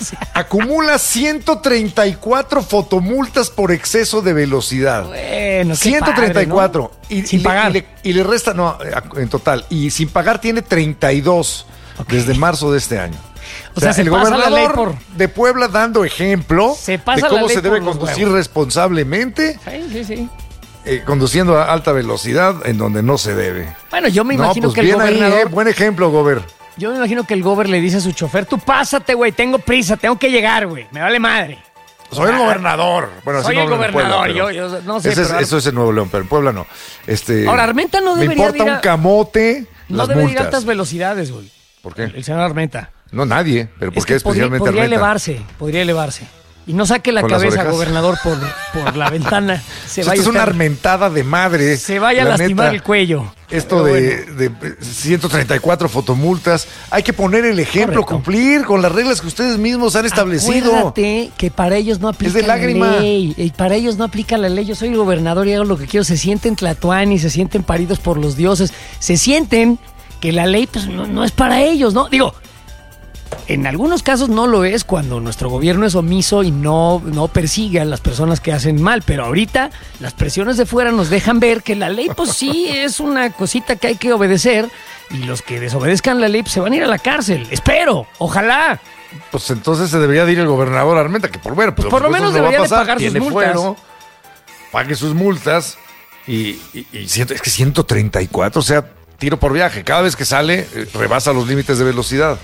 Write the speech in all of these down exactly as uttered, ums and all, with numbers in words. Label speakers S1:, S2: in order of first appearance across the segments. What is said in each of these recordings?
S1: acumula ciento treinta y cuatro fotomultas por exceso de velocidad.
S2: Bueno, qué
S1: ciento treinta y cuatro.
S2: Padre, ¿no?
S1: y,
S2: sin
S1: y
S2: pagar.
S1: Le, y, le, y le resta, no, en total. Y sin pagar tiene treinta y dos okay. desde marzo de este año.
S2: O sea, o sea el gobernador
S1: por... de Puebla dando ejemplo
S2: se pasa
S1: de cómo
S2: la ley
S1: se debe
S2: por
S1: conducir responsablemente.
S2: Sí, sí, sí.
S1: Eh, conduciendo a alta velocidad en donde no se debe.
S2: Bueno, yo me imagino
S1: no, pues
S2: que el gobernador...
S1: Ahí, eh, buen ejemplo, Gober.
S2: Yo me imagino que el gober le dice a su chofer, tú pásate, güey, tengo prisa, tengo que llegar, güey, me vale madre.
S1: Soy el gobernador. Bueno,
S2: Soy
S1: así
S2: el
S1: no
S2: gobernador,
S1: Puebla,
S2: yo, yo no sé.
S1: Ese es,
S2: pero...
S1: Eso es en Nuevo León, pero en Puebla no. Este,
S2: Ahora, Armenta no debería
S1: Me importa
S2: ir a...
S1: un camote
S2: No
S1: las
S2: debe
S1: multas.
S2: ir a altas velocidades, güey.
S1: ¿Por qué?
S2: El, el señor Armenta.
S1: No, nadie, pero ¿por
S2: es
S1: qué
S2: que podría,
S1: especialmente
S2: podría
S1: Armenta?
S2: elevarse, podría elevarse. Y no saque la
S1: ¿Con las
S2: cabeza,
S1: orejas?
S2: gobernador, por, por la ventana. Se
S1: Esto
S2: vaya
S1: es una
S2: usted,
S1: armentada de madre.
S2: se vaya a lastimar
S1: neta.
S2: el cuello.
S1: Esto de, bueno. de ciento treinta y cuatro fotomultas. Hay que poner el ejemplo,
S2: Correcto.
S1: Cumplir con las reglas que ustedes mismos han establecido.
S2: Acuérdate que para ellos no aplica
S1: Es de lágrima.
S2: la ley. Y para ellos no aplica la ley. Yo soy el gobernador y hago lo que quiero. Se sienten tlatoani, se sienten paridos por los dioses. Se sienten que la ley pues no, no es para ellos, ¿no? Digo, en algunos casos no lo es cuando nuestro gobierno es omiso y no, no persigue a las personas que hacen mal, pero ahorita las presiones de fuera nos dejan ver que la ley pues sí es una cosita que hay que obedecer y los que desobedezcan la ley pues, se van a ir a la cárcel. Espero, ojalá.
S1: Pues entonces se debería de ir el gobernador Armenta, que por ver,
S2: pues por lo menos debería de pagar sus multas.
S1: Fuero, pague sus multas y, y, y ciento, es que ciento treinta y cuatro, o sea, tiro por viaje. Cada vez que sale, eh, rebasa los límites de velocidad.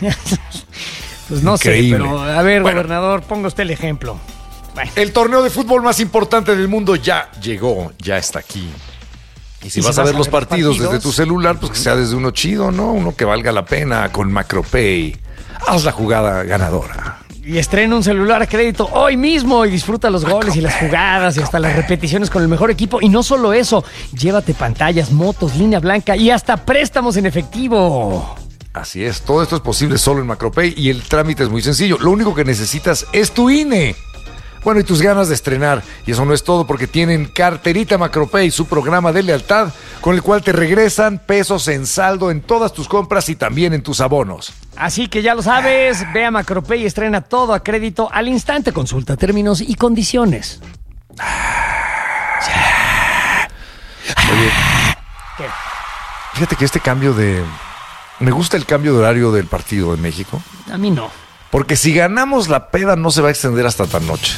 S2: Pues no
S1: Increíble.
S2: sé, pero a ver,
S1: bueno,
S2: gobernador, ponga usted el ejemplo.
S1: Bueno. El torneo de fútbol más importante del mundo ya llegó, ya está aquí. Y si, ¿Y vas, si vas a ver los partidos, partidos desde tu celular, pues que sea desde uno chido, ¿no? Uno que valga la pena con Macropay. Haz la jugada ganadora.
S2: Y estrena un celular a crédito hoy mismo y disfruta los goles y las jugadas y hasta las repeticiones con el mejor equipo. Y no solo eso, llévate pantallas, motos, línea blanca y hasta préstamos en efectivo.
S1: Así es, todo esto es posible solo en Macropay y el trámite es muy sencillo. Lo único que necesitas es tu I N E. Bueno, y tus ganas de estrenar. Y eso no es todo porque tienen Carterita Macropay, su programa de lealtad con el cual te regresan pesos en saldo en todas tus compras y también en tus abonos.
S2: Así que ya lo sabes, ve a Macropay y estrena todo a crédito al instante. Consulta términos y condiciones.
S1: Oye,
S2: ¿qué?
S1: Fíjate que este cambio de... Me gusta el cambio de horario del partido en México.
S2: A mí no.
S1: Porque si ganamos la peda no se va a extender hasta tan noche.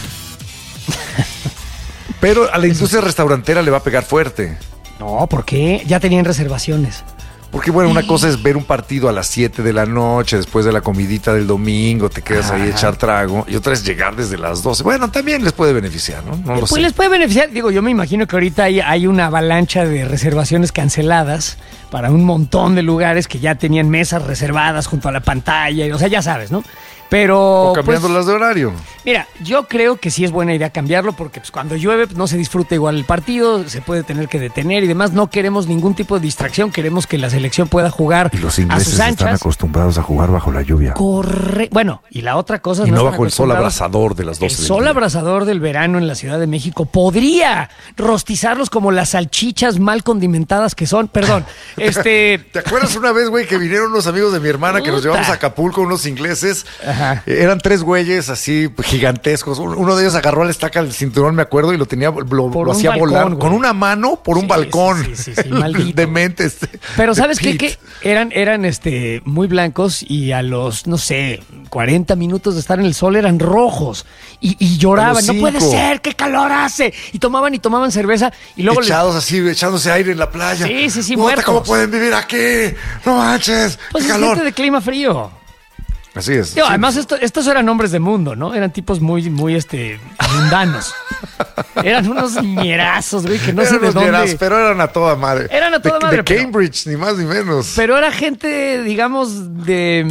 S1: Pero a la industria restaurantera le va a pegar fuerte.
S2: No, ¿por qué? Ya tenían reservaciones.
S1: Porque bueno, una cosa es ver un partido a las siete de la noche, después de la comidita del domingo, te quedas ahí a echar trago, y otra es llegar desde las doce. Bueno, también les puede beneficiar, ¿no? No lo
S2: pues
S1: sé.
S2: les puede beneficiar. Digo, yo me imagino que ahorita hay, hay una avalancha de reservaciones canceladas para un montón de lugares que ya tenían mesas reservadas junto a la pantalla, y, o sea, ya sabes, ¿no? Pero
S1: o cambiándolas
S2: pues,
S1: de horario.
S2: Mira, yo creo que sí es buena idea cambiarlo porque pues, cuando llueve pues, no se disfruta igual el partido, se puede tener que detener y demás. No queremos ningún tipo de distracción, queremos que la selección pueda jugar
S1: y los
S2: a
S1: ingleses
S2: sus anchas.
S1: Están acostumbrados a jugar bajo la lluvia.
S2: Correcto. Bueno, y la otra cosa...
S1: Y no,
S2: no
S1: bajo el sol abrasador de las doce.
S2: El sol abrasador del verano en la Ciudad de México podría rostizarlos como las salchichas mal condimentadas que son. Perdón, este...
S1: ¿Te acuerdas una vez, güey, que vinieron unos amigos de mi hermana
S2: Puta.
S1: que nos llevamos a Acapulco, unos ingleses?
S2: Ajá.
S1: Eran tres güeyes así gigantescos. Uno de ellos agarró la estaca del cinturón, me acuerdo, y lo tenía, lo, lo hacía
S2: balcón,
S1: volar
S2: güey.
S1: con una mano por un
S2: sí,
S1: balcón.
S2: Sí, sí, sí, sí maldito.
S1: Demente este.
S2: Pero ¿sabes qué?
S1: Pete.
S2: Que eran, eran este, muy blancos y a los, no sé, cuarenta minutos de estar en el sol eran rojos y, y lloraban. No puede ser, qué calor hace. Y tomaban y tomaban cerveza y luego...
S1: Echados
S2: les...
S1: así, echándose aire en la playa.
S2: Sí, sí, sí,
S1: Puta,
S2: muertos.
S1: ¿cómo pueden vivir aquí? No manches,
S2: Pues
S1: qué
S2: es
S1: calor.
S2: gente de clima frío.
S1: Así es.
S2: Yo,
S1: sí.
S2: además, esto, estos eran hombres de mundo, ¿no? Eran tipos muy, muy, este, mundanos. Eran unos ñerazos, güey, que no
S1: eran
S2: sé de
S1: unos
S2: dónde.
S1: ñerazos, pero eran a toda madre.
S2: Eran a toda
S1: de,
S2: madre.
S1: De
S2: pero,
S1: Cambridge, ni más ni menos.
S2: Pero era gente, digamos, de...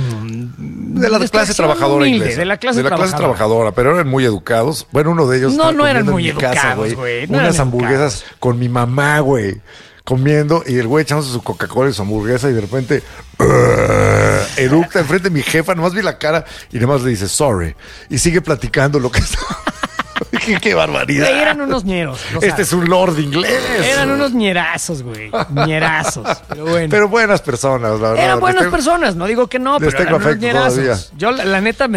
S1: De la
S2: de
S1: clase trabajadora
S2: humilde,
S1: inglesa.
S2: De la clase
S1: de la
S2: trabajadora.
S1: clase trabajadora, pero eran muy educados. Bueno, uno de ellos
S2: No,
S1: estaba
S2: no eran
S1: comiendo
S2: muy
S1: en mi casa,
S2: educados, güey. No
S1: unas
S2: eran
S1: hamburguesas
S2: educados.
S1: con mi mamá, güey. Comiendo y el güey echándose su Coca-Cola y su hamburguesa y de repente uh, eructa enfrente de mi jefa, nomás vi la cara y nomás le dice sorry y sigue platicando lo que está. Dije, qué barbaridad.
S2: Güey, eran unos ñeros.
S1: Este sabes. Es un lord inglés.
S2: Eran unos ñerazos, güey. Ñerazos. Pero bueno.
S1: Pero buenas personas, la verdad.
S2: Eran buenas
S1: tengo,
S2: personas, no digo que no, pero eran unos ñerazos. Todavía. Yo, la, la neta, me